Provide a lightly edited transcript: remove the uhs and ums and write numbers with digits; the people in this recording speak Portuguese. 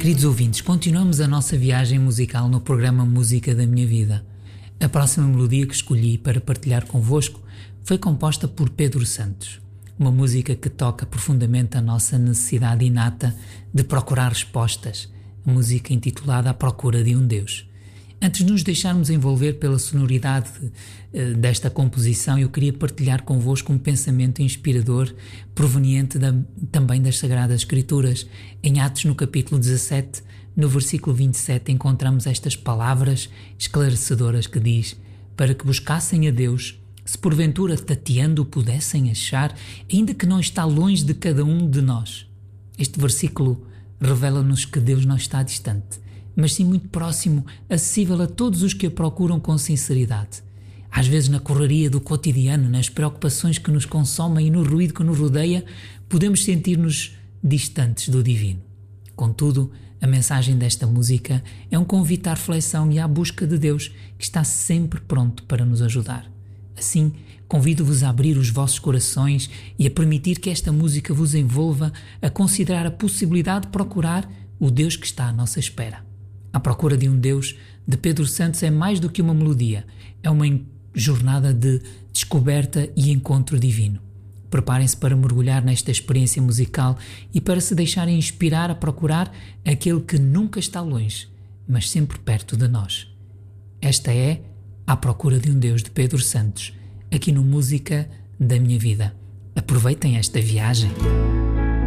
Queridos ouvintes, continuamos a nossa viagem musical no programa Música da Minha Vida. A próxima melodia que escolhi para partilhar convosco foi composta por Pedro Santos. Uma música que toca profundamente a nossa necessidade inata de procurar respostas. A música intitulada À Procura de um Deus. Antes de nos deixarmos envolver pela sonoridade desta composição, eu queria partilhar convosco um pensamento inspirador proveniente também das Sagradas Escrituras. Em Atos, no capítulo 17, no versículo 27, encontramos estas palavras esclarecedoras que diz: para que buscassem a Deus, se porventura tateando o pudessem achar, ainda que não está longe de cada um de nós. Este versículo revela-nos que Deus não está distante, mas sim muito próximo, acessível a todos os que a procuram com sinceridade. Às vezes, na correria do cotidiano, nas preocupações que nos consomem e no ruído que nos rodeia, podemos sentir-nos distantes do divino. Contudo, a mensagem desta música é um convite à reflexão e à busca de Deus, que está sempre pronto para nos ajudar. Assim, convido-vos a abrir os vossos corações e a permitir que esta música vos envolva a considerar a possibilidade de procurar o Deus que está à nossa espera. À Procura de um Deus, de Pedro Santos, é mais do que uma melodia, é uma jornada de descoberta e encontro divino. Preparem-se para mergulhar nesta experiência musical e para se deixarem inspirar a procurar aquele que nunca está longe, mas sempre perto de nós. Esta é À Procura de um Deus, de Pedro Santos, aqui no Música da Minha Vida. Aproveitem esta viagem.